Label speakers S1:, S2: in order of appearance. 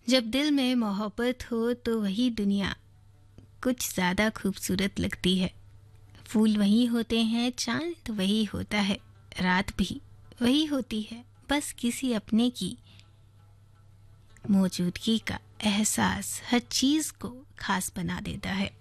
S1: जब दिल में मोहब्बत हो तो वही दुनिया कुछ ज़्यादा खूबसूरत लगती है। फूल वही होते हैं, चांद वही होता है, रात भी वही होती है। बस किसी अपने की मौजूदगी का एहसास हर चीज़ को खास बना देता है।